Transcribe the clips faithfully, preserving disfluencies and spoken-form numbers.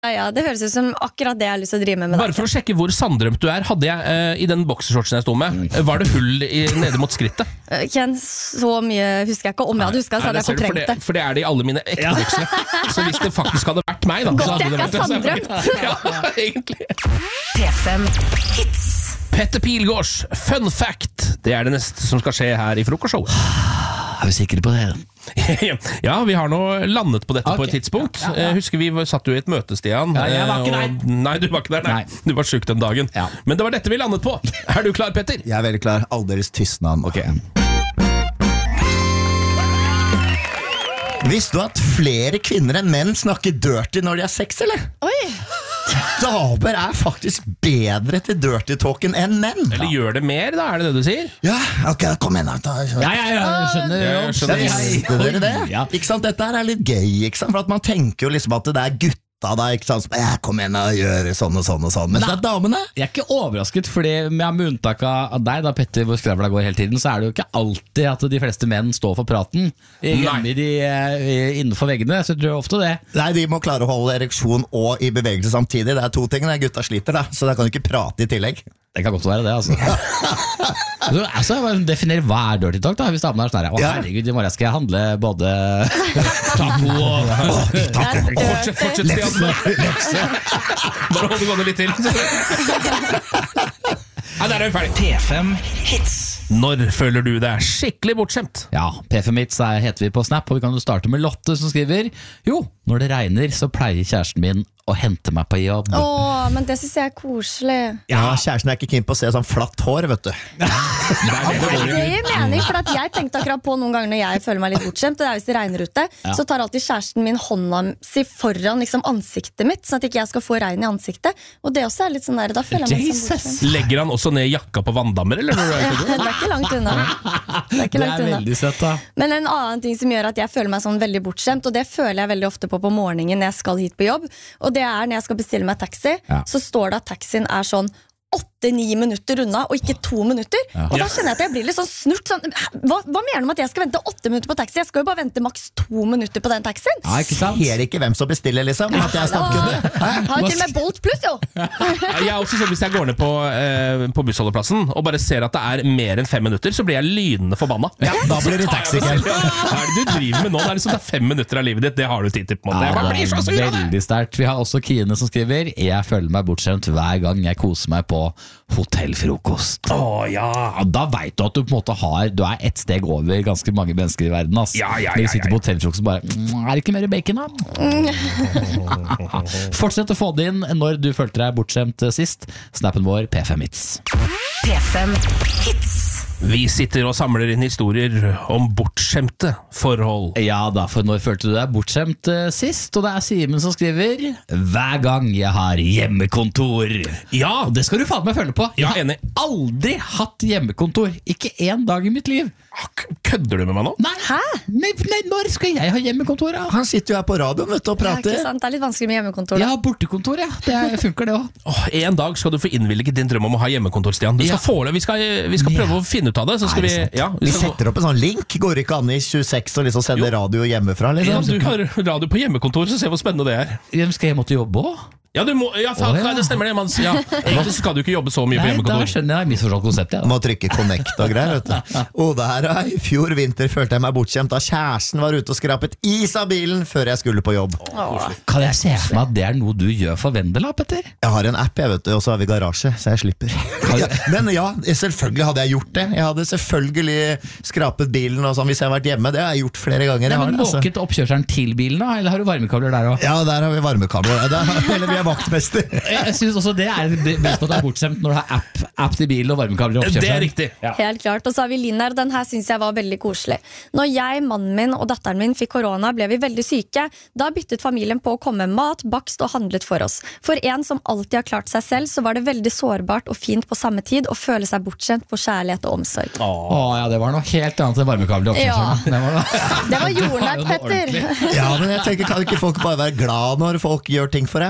ja, det høres ut som akkurat det jeg har lyst til å drive med, med Bare for å sjekke hvor sanddrømt du er, hadde jeg uh, i den boksershortsen jeg stod med, var det hull i, nede mot skrittet? uh, Ken, så mye husker jeg ikke. Om jeg hadde husket, så hadde jeg fortrengt det. For det er det i alle mine ekte ja. boksere. Så hvis det faktisk hadde vært meg da, godt jeg ikke har sanddrømt. Ja, egentlig. P fem Hits. Petter Pilgaards Fun Fact. Det er det neste som skal skje her i frokostshow. Er vi sikre på det? Ja, vi har nå landet på dette okay. på et tidspunkt. Ja, ja, ja. Husker vi satt jo i et møte, Stian. Ja, jeg var ikke der. Og, nei, du var ikke der, nei. nei. Du var syk den dagen. Ja. Men det var dette vi landet på. Er du klar, Petter? Jeg er veldig klar. Aldeles tystnad. Ok. Visste du at flere kvinner enn menn snakker dirty når de har sex, eller? Oi! Damer er faktisk bedre til dirty talken enn menn. Eller gjør det mer, da? Er det det du sier? Ja, ok, kom igjen da. Ja, ja, ja, jeg skjønner. Jeg skjønner. Visste dere det? Ja. Ikke sant, dette her er litt gøy, ikke sant? For at man tenker jo liksom at det er gutta da, ikke sant? Ja, kom igjen og gjør sånn og sånn og sånn. Men så er damene. Jeg er ikke overrasket, fordi med unntak av deg da, Petter, hvor skravla går hele tiden, så er det jo ikke alltid at de fleste menn står for praten hjemme de, innenfor veggene, så tror jeg ofte det. Nei, de må klare å holde ereksjon og i bevegelse samtidig. Det er to ting, det er gutta sliter da, så da kan du ikke prate i tillegg. Det kan godt være det, altså. Så, altså, definer hva er dirty talk da, hvis damene er sånn her. Å Ja. herregud, i morgen skal jeg handle både taco og Fortsett, fortsett, fortsett, Stian. Bare hold det gående litt til. Nei, der er vi ferdig. P fem Hits. Når føler du deg skikkelig bortskjemt? Ja, P fem Hits heter vi på Snap, og vi kan jo starte med Lotte som skriver: Jo, når det regner så pleier kjæresten min å hente meg på jobb. Åh, men det synes jeg er koselig. Ja, kjæresten er ikke keen på å se sånn flatt hår, vet du. Det er det det går i. Det gir mening, for at jeg tenkte akkurat på noen ganger når jeg føler meg litt bortskjemt, og det er hvis det regner ute, Ja. så tar alltid kjæresten min hånda si foran liksom, ansiktet mitt, sånn at ikke jeg skal få regn i ansiktet. Og det også er litt sånn der, da føler jeg meg sånn bortskjemt. Legger han også ned jakka på vanndammer, eller? Når du er Ja, ute? det er ikke langt unna. Det er ikke Det langt er unna. veldig søtt da. Men en annen ting som gjør at jeg føler meg sånn veldig bortskjemt, og det føler jeg veldig ofte på på morgenen når jeg skal hit på jobb, og det er når jeg skal bestille meg taxi, Ja. så står det at taxien er sånn åtte-ni minutter unna, og ikke to minutter. Ja. Og da kjenner jeg at jeg blir litt sånn snurt. Sånn, hva, hva mener du med at jeg skal vente åtte minutter på taxi? Jeg skal jo bare vente maks to minutter på den taxien. Ja, ikke sant? Ser ikke hvem som bestiller, liksom. At jeg er stamkunde. Har til og med Bolt Plus, jo. Jeg er også sånn, hvis jeg går ned på, eh, på bussholdeplassen og bare ser at det er mer enn fem minutter, så blir jeg lynende forbanna. Ja, da blir det taxi. Hva er det du driver med nå? Det er liksom det er fem minutter av livet ditt. Det har du tid til på en måte. Jeg bare blir så sur av det. Veldig sterkt. Vi har også Kine som skriver: Jeg føler meg bortskjemt hver gang jeg koser meg på hotellfrokost. Å ja. Ja, da vet du at du på en måte har Du er ett steg over ganske mange mennesker i verden, ass. Ja, ja, Når ja, du sitter ja, ja. på hotellfrokost og bare "Mm, Er det ikke mer bacon, da?" Fortsett å få det inn når du følte deg bortskjemt sist. Snappen vår P fem Hits. P fem Hits. Vi sitter og samler inn historier om bortskjemte forhold. Ja da, for når følte du deg bortskjemt eh, sist? Og det er Simen som skriver: Hver gang jeg har hjemmekontor. Ja, Og det skal du faen meg følge på. Jeg Ja, har enig. aldri hatt hjemmekontor. Ikke én dag i mitt liv. kødder du med meg nå? Nei, Hæ? nei, nei når skal jeg ha hjemmekontor, da? Han sitter jo her på radioen, vet du, og Det er, prater. ikke sant? Det er litt vanskelig med hjemmekontor. Jeg Da. har bortekontor, ja. Det funker det også. Åh, en dag skal du få innvilget din drøm om å ha hjemmekontor, Stian. Du skal Ja. få det, vi skal, vi skal prøve å finne ut av det. Så skal Er det vi, sant? ja, Vi vi skal, setter opp en sånn link. Går det ikke an i tjueseks og liksom sende radio hjemmefra, ja, liksom? du har radio på hjemmekontor, så se hvor spennende det er. Ja, Skal jeg måtte jobbe også? Ja, du må, ja, faen, Å, ja. det stemmer det, Mans. Ja. Egentlig skal du ikke jobbe så mye på Nei, da hjemmekontor. skjønner jeg misforstått konseptet. Ja, da. Må trykke connect og greier, vet du. Og der, ja, i fjor vinter følte jeg meg bortskjemt da kjæresten var ute og skrapet is av bilen før jeg skulle på jobb. Åh. Kan jeg se for meg at det er noe du gjør for Vendela, Petter? Jeg har en app, jeg vet du, og så har vi garasje, så jeg slipper. Ja, men ja, selvfølgelig hadde jeg gjort det. Jeg hadde selvfølgelig skrapet bilen og sånn hvis jeg har vært hjemme. Det har jeg gjort flere ganger. Nei, Jeg har men det, altså. Måket oppkjørselen til bilen, da? Eller har du varmekabler der òg? Ja, der har vi varmekabler. Der- Eller vi er vaktmester. Jeg synes også det er bevis på at du er bortskjemt når du har app, app til bilen og varmekabler i Det er oppkjørselen. riktig. Ja. Helt klart, og så har vi Linn her, og den her synes jeg var veldig koselig. Når jeg, mannen min og datteren min fikk korona, ble vi veldig syke. Da byttet familien på å komme med mat, bakst og handlet for oss. For en som alltid har klart seg selv, så var det veldig sårbart og fint på samme tid å føle seg bortskjemt på kjærlighet og omsorg. Å ja, det var noe helt annet enn varmekabler i Ja. oppkjørselen. Det var noe- Det var Det var jordnært, jo noe Petter. ordentlig. Ja, men jeg tenker, kan ikke folk bare være glad når folk gjør ting for deg?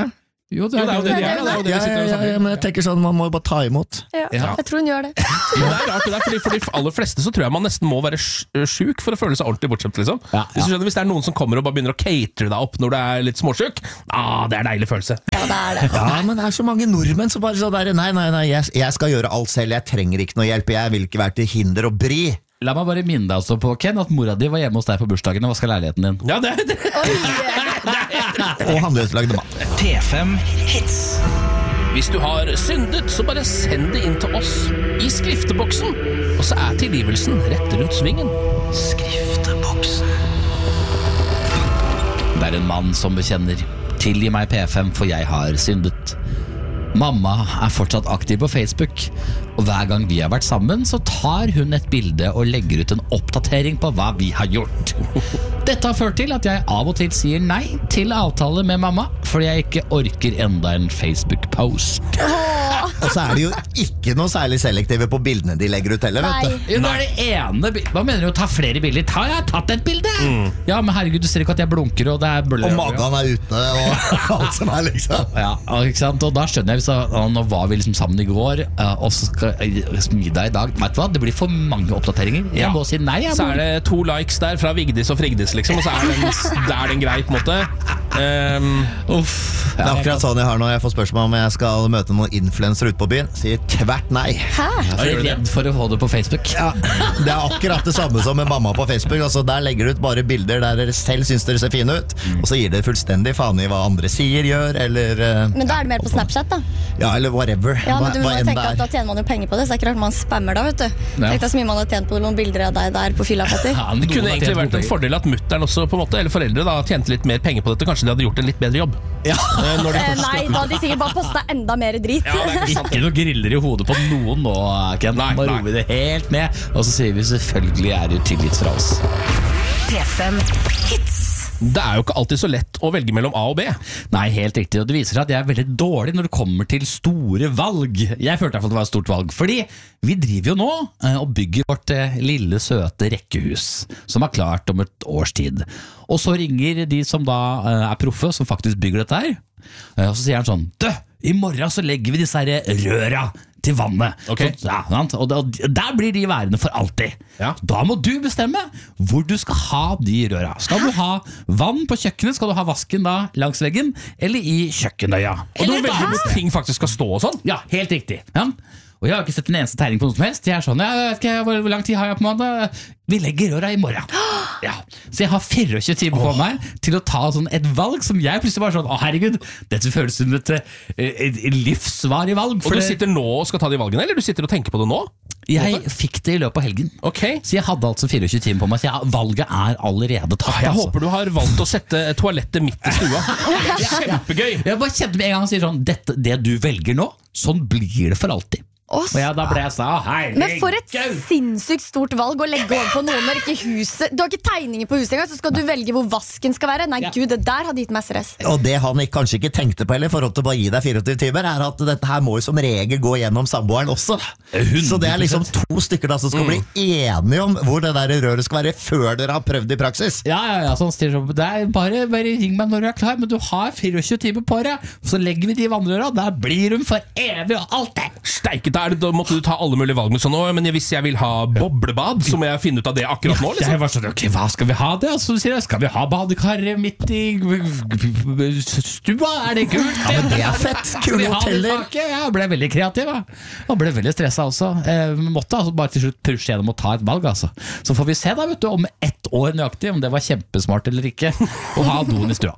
Jo, det Jo, det er jo det de er, da. Det er jo det vi Ja, sitter ja, og ja, snakker. men jeg tenker sånn, man må jo bare ta imot. Ja, Ja. jeg tror hun gjør det. Men det er rart det der, fordi For de aller fleste så tror jeg man nesten må være sj- sjuk for å føle seg ordentlig bortskjemt. Liksom. Ja, Hvis du skjønner, hvis det er noen som kommer og bare begynner å catere deg opp når du er litt småsjuk, ah, det er en deilig følelse. Ja, det er det. Ja, men det er så mange nordmenn som bare sånn der, nei, nei, nei, jeg, jeg skal gjøre alt selv, jeg trenger ikke noe hjelp, jeg vil ikke være til hinder og bry. La meg bare minne deg også på, Ken, at mora di var hjemme hos deg på bursdagen og vasket leiligheten din. Ja, det er det. Og handleutslagde mat. P fem Hits. Hvis du har syndet, så bare send det inn til oss i skrifteboksen. Og så er tilgivelsen rett rundt svingen. Skrifteboksen. Det er en mann som bekjenner: tilgi meg P fem, for jeg har syndet. Mamma er fortsatt aktiv på Facebook, og hver gang vi har vært sammen, så tar hun et bilde og legger ut en oppdatering på hva vi har gjort. Dette har ført til at jeg av og til sier nei til avtale med mamma, fordi jeg ikke orker enda en Facebook-post. Og så er de jo ikke noe særlig selektive på bildene de legger ut heller, vet du. Nei. Jo, det er det ene bi- Hva mener du å ta flere bilder? Ta, jeg har tatt et bilde! Ja, men herregud, du ser ikke at jeg blunker, og det er bøller. Og magen er ute, og alt som er liksom. Ja, ikke sant? Og da skjønner jeg, så, nå var vi liksom sammen i går, eh, og så skal jeg middag i dag. Vet du hva, det blir for mange oppdateringer. Jeg Ja. må si nei. Jeg Så må. er det to likes der fra Vigdis og Frigdis, liksom, og så er den, det er den grei, på en måte. Um, Uff. Det er akkurat sånn jeg har når jeg får spørsmål om jeg skal møte noen influencer ute på byen. Sier tvert nei. Hæ? Jeg er redd for å få det på Facebook. Ja, det er akkurat det samme som med mamma på Facebook. Altså, der legger du ut bare bilder der dere selv syns dere ser fine ut, og så gir dere fullstendig faen i hva andre sier, gjør, eller eh, Men da er det mer på Snapchat, da. ja, eller whatever. Ja, hva, men du må hva enn tenke det at Da er. tjener man jo penger på det, så det er ikke rart man spammer da. vet du Ja. Tenk deg så mye man har tjent på noen bilder av deg der på fylla, Petter. Ja, det noen kunne har egentlig tjent vært en gode fordel at mutteren også, på en måte, eller foreldre, da tjente litt mer penger på dette. Kanskje de hadde gjort en litt bedre jobb. Ja. Eh, Når de Eh, først- nei, da hadde de sikkert bare posta enda mer drit. Ja, det er ikke sant. Ikke noe griller i hodet på noen nå, Ken. Nei, Nå nei. roer vi det helt ned, og så sier vi selvfølgelig er du tilgitt fra oss. P fem Hits. Det er jo ikke alltid så lett å velge mellom A og B. Nei, helt riktig, og det viser seg at jeg er veldig dårlig når det kommer til store valg. Jeg følte i hvert fall det var et stort valg, fordi vi driver jo nå eh, og bygger vårt eh, lille søte rekkehus, som er klart om et års tid. Og så ringer de som da eh, er proffe, som faktisk bygger dette her, eh, og så sier han sånn: Dø, i morgen så legger vi disse her røra til vannet. Ok. Så, ja, sant? og, da- og der blir de værende for alltid. Ja. Da må du bestemme hvor du skal ha de røra. Skal du ha vann på kjøkkenet, skal du ha vasken da langs veggen, eller i kjøkkenøya? Og du velger hvor ting faktisk skal stå og sånn. Ja, helt riktig. Ja. Og jeg har ikke sett en eneste tegning på noe som helst. Jeg er sånn, jeg vet ikke, hvor, hvor lang tid har jeg på meg? Vi legger røra i morgen. Ja. Så jeg har tjuefire timer på meg til å ta sånn et valg som jeg plutselig bare sånn: å herregud, dette føles som et, et, et livsvarig valg. Og For du det- sitter nå og skal ta de valgene, eller du sitter og tenker på det nå? jeg fikk det i løpet av helgen. Ok. Så jeg hadde altså tjuefire timer på meg, så jeg, valget er allerede tatt. Jeg altså. håper du har valgt å sette toalettet midt i stua. Kjempegøy! Jeg bare kjente med en gang og sier sånn: dette, det du velger nå, sånn blir det for alltid. Å, Og jeg, da ble jeg sånn: herregud. Men for et sinnssykt stort valg å legge over på noen når ikke huset Du har ikke tegninger på huset engang, så skal du velge hvor vasken skal være. Nei, Ja. gud, det der hadde gitt meg stress. Og det han ikke, kanskje ikke tenkte på heller, i forhold til bare å gi deg fireogtyve timer, er at dette her må jo som regel gå gjennom samboeren også. Så det er liksom to stykker da som skal bli enige om hvor det der røret skal være, før dere har prøvd i praksis. Ja, ja, ja, sånn styrer sånn. Det er bare, bare ring meg når du er klar, men du har tjuefire timer på deg. Så legger vi de i vannrøra, der blir hun for evig og alltid. Steike, da, er det, da måtte du ta alle mulige valg med sånn. «Å, men hvis jeg vil ha boblebad, så må jeg finne ut av det akkurat nå, Jeg liksom. var sånn: ok, hva skal vi ha det? Og så sier jeg: skal vi ha badekaret midt i stua? Er det kult? Ja, men det er fett. Skal Kule vi ha det i hoteller. taket? Jeg ble veldig kreativ, da. Og ble veldig stressa også. Eh, måtte altså bare til slutt pushe gjennom å ta et valg, altså. Så får vi se da, vet du, om ett år nøyaktig, om det var kjempesmart eller ikke å ha doen i stua.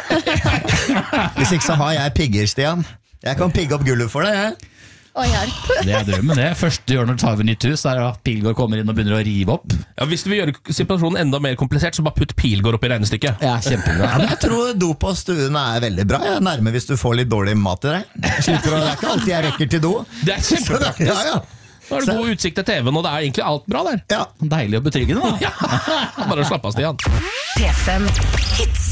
Hvis ikke så har jeg pigger, Stian. Jeg kan pigge opp gulvet for deg, jeg. Å, hjelp. Det er drømmen, det. Første du gjør når du tar over nytt hus, er at Pilgaard kommer inn og begynner å rive opp. Ja, hvis du vil gjøre situasjonen enda mer komplisert, så bare putt Pilgaard opp i regnestykket. Ja, kjempebra. Ja, men jeg tror do på stuen er veldig bra. Jeg er nærme hvis du får litt dårlig mat i deg. Slipper å, det er ikke alltid jeg rekker til do. Det er kjempepraktisk. Ja, ja. Nå har du god utsikt til T V-en, og det er egentlig alt bra der. Ja. Deilig og betryggende, da. Bare slapp av, Stian. P fem Hits.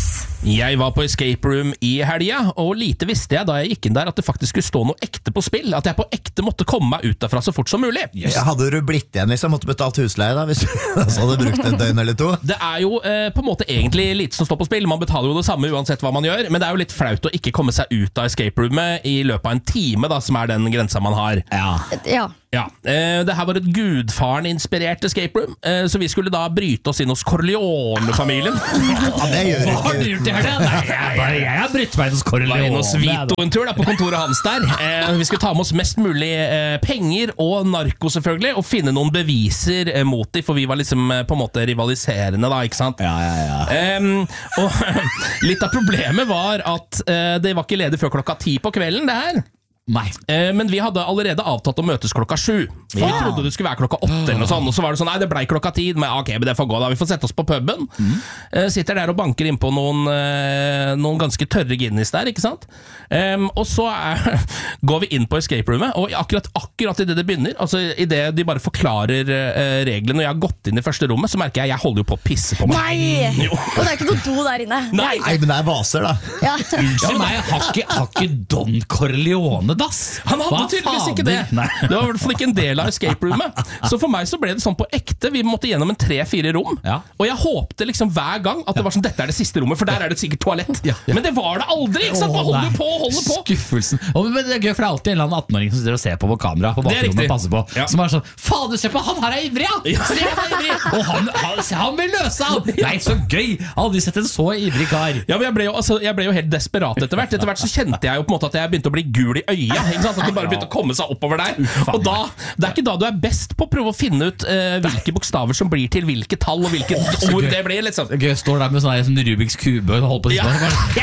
Jeg var på escape room i helga, og lite visste jeg da jeg gikk inn der at det faktisk skulle stå noe ekte på spill, at jeg på ekte måtte komme meg ut derfra så fort som mulig. Yes. Hadde du blitt igjen hvis jeg måtte betalt husleie da, hvis du hadde brukt et døgn eller to? Det er jo eh, på en måte egentlig lite som står på spill, man betaler jo det samme uansett hva man gjør, men det er jo litt flaut å ikke komme seg ut av escape roomet i løpet av en time da, som er den grensa man har. Ja. ja. Ja, eh, det her var et Gudfaren-inspirert escape room, eh, så vi skulle da bryte oss inn hos Corleone-familien. Ja, det gjør Hva har du gjort i helga? Nei, jeg, jeg, jeg har brytt meg inn hos Var Corleone. inne hos Vito en tur da, på kontoret hans der. Eh, vi skulle ta med oss mest mulig eh, penger og narko selvfølgelig, og finne noen beviser eh, mot dem, for vi var liksom eh, på en måte rivaliserende da, ikke sant? Ja, ja, ja. Eh, og litt av problemet var at eh, det var ikke ledig før klokka ti på kvelden, det her. Nei. Eh, men vi hadde allerede avtatt å møtes klokka sju. Vi Ja. trodde det skulle være klokka åtte eller noe sånt, og så var det sånn, nei det ble klokka ti, men ok, men det får gå da, vi får sette oss på puben. Mm. Eh, sitter der og banker inn på noen, eh, noen ganske tørre Guinness der, ikke sant? Eh, og så er, går vi inn på escape roomet, og akkurat, akkurat i det det begynner, altså i det de bare forklarer eh, reglene, og jeg har gått inn i første rommet, så merker jeg, jeg holder jo på å pisse på meg. Nei! Jo. Og det er ikke noe do der inne. Nei. Nei, men det er vaser da. Ja. Unnskyld meg, har ikke, har ikke Don Corleone dass? Han hadde Hva tydeligvis fader? ikke det. Nei. Det var i hvert fall ikke en del av escape roomet. Så for meg så ble det sånn på ekte. Vi måtte gjennom en tre-fire rom. Ja. Og jeg håpte liksom hver gang at det var sånn, dette er det siste rommet, for der er det sikkert toalett. Ja, ja. Men det var det aldri! Ikke sant? Man holder Nei. på og holder på. Skuffelsen. Og, men det er gøy, for det er alltid en eller annen atten-åring som sitter og ser på på kamera på Det er bakrommet riktig. og passer på. Ja. Som er sånn, fader, se på, han her er ivrig, ja! Ja. Se, han er ivrig! Og han, han, se, han vil løse han! Nei, så gøy! Aldri sett en så ivrig kar. Ja, men jeg ble, jo, altså, jeg ble jo helt desperat etter hvert. Etter hvert så kjente jeg jo på en måte at jeg begynte å bli gul i øya. Ikke sant? At det bare begynte å komme seg oppover der. Og da, det er ikke da du er best på å prøve å finne ut eh, hvilke bokstaver som blir til hvilke tall, og hvilke så ord gøy. det blir, liksom. Det er gøy, står der med sånn, her, sånn Rubiks kube og holder på å Ja.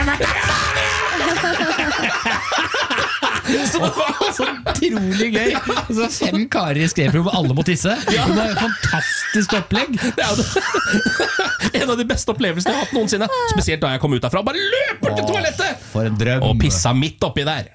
Så det var så utrolig gøy. Så fem karer i escape room, og alle må tisse. Det er jo et fantastisk opplegg. Det er jo det. En av de beste opplevelsene jeg har hatt noensinne. Spesielt da jeg kom ut derfra og bare løper til toalettet For en drøm. og pissa midt oppi der.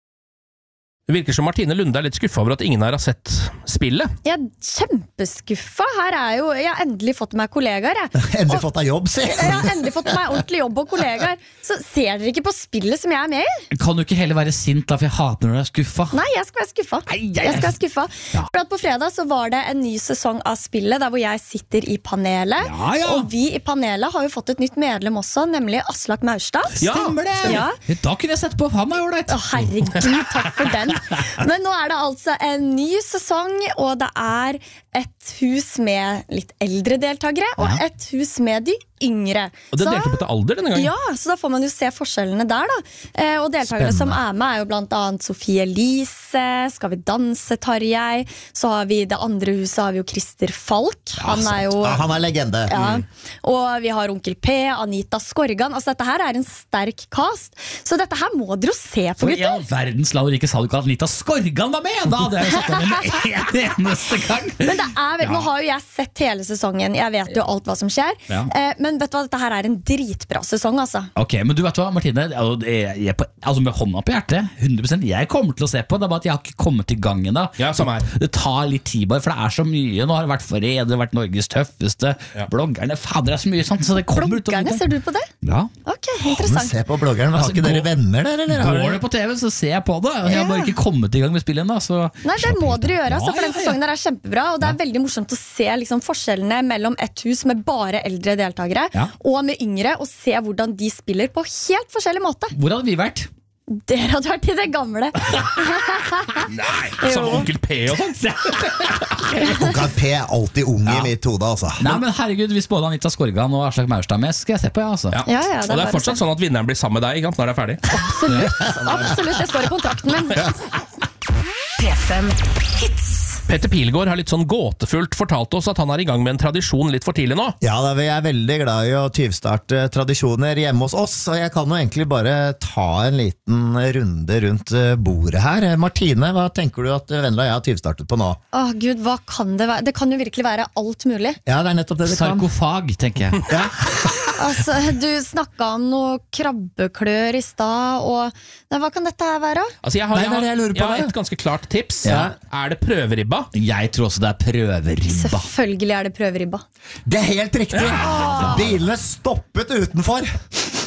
Det virker som Martine Lunde er litt skuffa over at ingen her har sett spillet. Jeg er kjempeskuffa. Her er jo, jeg har endelig fått meg kollegaer. Jeg. Endelig Og- fått deg jobb, si. Jeg har endelig fått meg ordentlig jobb og kollegaer. Så ser dere ikke på spillet som jeg er med i? Kan du ikke heller være sint da, for jeg hater når du er skuffa? Nei, jeg skal være skuffa. Ai, ai, ai. Jeg skal være skuffa. Ja. For at på fredag så var det en ny sesong av spillet der hvor jeg sitter i panelet. Ja, ja. Og vi i panelet har jo fått et nytt medlem også, nemlig Aslak Maurstad. Ja. Stemmer det! Ja. Da kunne jeg sett på, han er ålreit. Å, herregud, takk for den. Men nå er det altså en ny sesong, og det er et hus med litt eldre deltakere, og Ja. et hus med de yngre. Og det Så- delte opp etter alder denne gangen. Ja, så da får man jo se forskjellene der da. eh, Og deltakere som er med er jo blant annet Sofie Elise, Skal vi danse, Tarjei. Så har vi det andre huset, har vi jo Christer Falk. Han er jo Ja, han er legende. ja. Og vi har Onkel P, Anita Skorgan. Altså dette her er en sterk cast. Så dette her må dere jo se på, For i gutter. all verdens land og rike sa du ikke at Anita Skorgan var med! Da hadde jeg jo satt den med en eneste gang. Men det er, vel- Ja. nå har jo jeg sett hele sesongen. Jeg vet jo alt hva som skjer. Ja. eh, Men vet du hva, dette her er en dritbra sesong, altså. Ok, men du vet hva, Martine, altså, jeg, jeg, på, altså med hånda på hjertet, hundre prosent, jeg kommer til å se på, det er bare at jeg har ikke kommet i gang ennå. Ja, samme her. Det tar litt tid bare, for det er så mye. Nå har det vært Fred, det har vært Norges tøffeste, Ja. bloggerne, fader, det er så mye sånt, så det kommer ut. Bloggerne, ser du på det? Ja. Ok, Men interessant. se på bloggeren, men har Altså, ikke dere gå- venner der, eller? Har Går dere- det på T V, så ser jeg på det. Jeg har Ja. bare ikke kommet i gang med spillet ennå, så Nei, det må dere gjøre, altså, Ja, for den ja, ja. sesongen der er kjempebra. Og det er veldig morsomt å se liksom, forskjellene mellom et hus med bare eldre deltakere Ja. og med yngre, og se hvordan de spiller på helt forskjellig måte. hvor hadde vi vært? Dere hadde vært i det gamle. Nei, som Jo. Onkel P og sånn. Onkel P er alltid ung i mitt hode, altså. Nei, men herregud, hvis både Anita Skorgan og Aslak Maurstad er med, skal jeg se på, ja, altså. Ja. Ja, ja, det er og det bare er fortsatt å se. sånn at vinneren blir sammen med deg, ikke sant, når det er ferdig. Absolutt, absolutt, det står i kontrakten min. P fem Hits. Petter Pilgaard har litt sånn gåtefullt fortalt oss at han er i gang med en tradisjon litt for tidlig nå. Ja, da, vi er veldig glad i å tyvstarte tradisjoner hjemme hos oss, og jeg kan jo egentlig bare ta en liten runde rundt eh, bordet her. Martine, hva tenker du at Vendela og jeg har tyvstartet på nå? Åh Gud, hva kan det være? Det kan jo virkelig være alt mulig. Ja, det er nettopp det det kan. Sarkofag, tenker jeg. Ja. Altså, du snakket om noe krabbeklør i stad, og Nei, hva kan dette her være? Altså, jeg har, Nei, jeg det er har, det jeg lurer på, jeg har det. et ganske klart tips. Ja. Er det prøveribba? Jeg tror også det er prøveribba. Selvfølgelig er det prøveribba. Det er helt riktig! Bilene stoppet utenfor.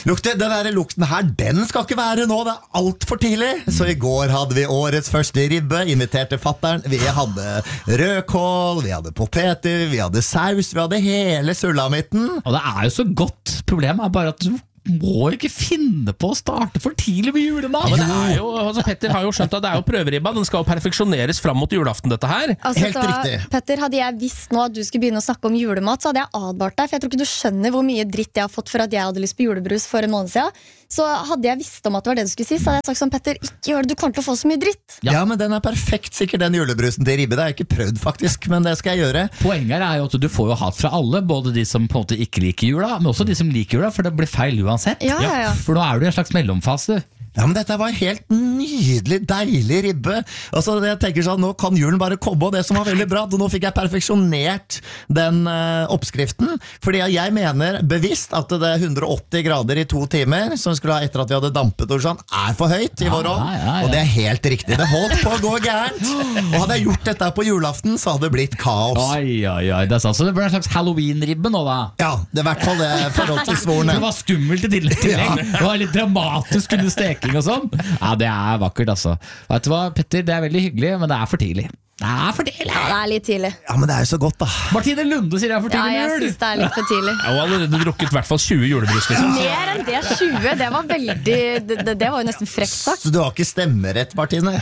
Lukte, den der lukten her, den skal ikke være nå, det er alt for tidlig. Så i går hadde vi årets første ribbe, inviterte fatteren. Vi hadde rødkål, vi hadde poteter, vi hadde saus, vi hadde hele sulamitten. Og det er jo så godt. Problemet er bare at du må ikke finne på å starte for tidlig med julemat. Men det er jo, altså Petter har jo skjønt at det er jo prøveribba. Den skal jo perfeksjoneres fram mot julaften, dette her. Altså, Helt da, riktig. Petter, hadde jeg visst nå at du skulle begynne å snakke om julemat, så hadde jeg advart deg, for jeg tror ikke du skjønner hvor mye dritt jeg har fått for at jeg hadde lyst på julebrus for en måned siden. Så hadde jeg visst om at det var det du skulle si, så hadde jeg sagt sånn, Petter, ikke gjør det, du kommer til å få så mye dritt. Ja. ja, men den er perfekt, sikkert den julebrusen til ribbe. Det har jeg ikke prøvd faktisk, men det skal jeg gjøre. Poenget er jo at du får jo hat fra alle, både de som på en måte ikke liker jula, men også de som liker jula, for det blir feil uansett. Ja, ja, ja. For nå er du i en slags mellomfase. Ja, men dette var helt nydelig, deilig ribbe. Altså, jeg tenker sånn, nå kan julen bare komme, og det som var veldig bra, og nå fikk jeg perfeksjonert den uh, oppskriften, fordi jeg mener bevisst at det er hundre og åtti grader i to timer, som skulle ha etter at vi hadde dampet og sånn, er for høyt i vår ovn, Ja, ja, ja. og det er helt riktig. Det holdt på å gå gærent, og hadde jeg gjort dette på julaften, så hadde det blitt kaos. Oi, oi, oi, det er sant. Så det ble en slags Halloween-ribbe nå da. Ja, det er i hvert fall det forhold til svoren. Det var skummelt i tillegg. Det var litt dramatisk under steking og sånn. Ja, det er vakkert altså. Vet du hva, Petter, det er veldig hyggelig, men det er for tidlig. Det er for tidlig. Ja, det er litt tidlig. Ja, men det er jo så godt da. Martine Lunde sier det er for Ja, tidlig jeg med jul. synes det er litt for tidlig. Jeg har allerede drukket i hvert fall tjue julebrus. Liksom. Mer enn det tjue, det var veldig, det, det, det var jo nesten frekt sagt. Så du har ikke stemmerett, Martine?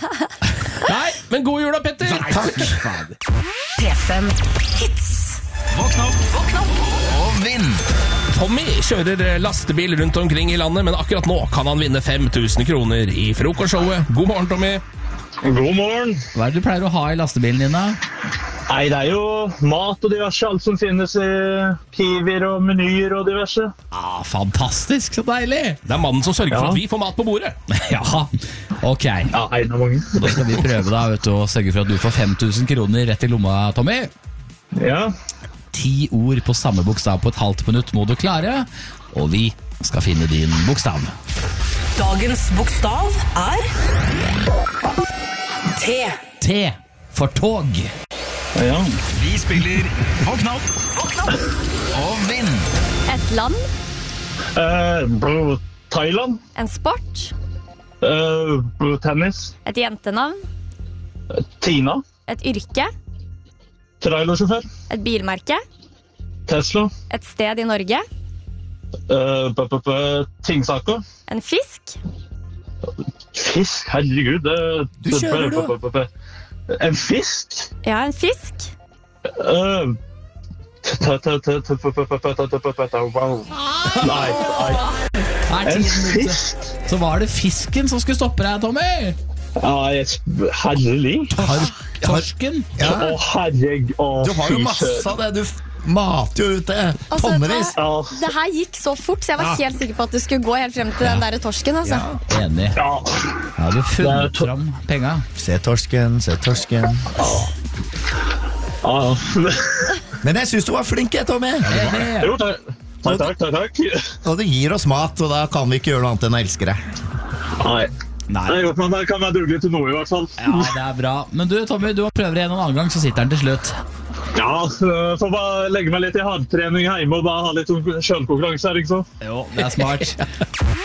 Nei, men god jul da, Petter! Takk. P fem Hits. Våkn opp, våkn opp og vinn. Tommy kjører lastebil rundt omkring i landet, men akkurat nå kan han vinne fem tusen kroner i frokostshowet. God morgen, Tommy. God morgen. Hva er det du pleier å ha i lastebilen din da? Nei, det er jo mat og diverse, alt som finnes i Kiwier og menyer og diverse. Ah, fantastisk, så deilig. Det er mannen som sørger for Ja. at vi får mat på bordet. Ja, ok. Ja, en av mange. Da skal vi prøve da, vet du, å sørge for at du får fem tusen kroner rett i lomma, Tommy. Ja, Ti ord på samme bokstav på et halvt minutt må du klare, og vi skal finne din bokstav. Dagens bokstav er T. T for tog. ja. Vi spiller Våkn opp, våkn opp og vinn. Et land, Eh, bro, Thailand, en sport, eh, bro, tennis, et jentenavn, Tina, et yrke, trailersjåfør, et bilmerke, Tesla, et sted i Norge, eh, b- b- b- tingsaker, en fisk, fisk, herregud. det- Du kjører, du. b- b- b- En fisk? ja, en fisk, Eh, t- t- t- t- t- p- p- p- p- t- p- p- t- wow. Nei, nei. Er En tiden ute? fisk? Så var det fisken som skulle stoppe deg, Tommy. Ja, jeg sp- herlig. Torsken. Ja. Å, herregud. Å, Du har jo fy masse søren. av det, du f- mater jo ut det, Altså, tonnevis. Ja, det her gikk så fort, så jeg var helt sikker på at du skulle gå helt frem til den der torsken, altså. Enig. ja. Ja, du Det er funnet to- fram penga. Se torsken, se torsken. ja. Men jeg synes du var flink, jeg, Tommy. Enig. Jo, takk. Takk, takk, takk, takk. Og du gir oss mat, og da kan vi ikke gjøre noe annet enn å elske deg. Nei. Nei. Det er godt, men det kan være dugelig til noe i hvert fall. Ja, det er bra. Men du, Tommy, du prøver en annen gang, så sitter den til slutt. Ja, så får bare legge meg litt i hardtrening hjemme og bare ha litt sånn selvkonkurranse her, ikke sant? Jo, det er smart.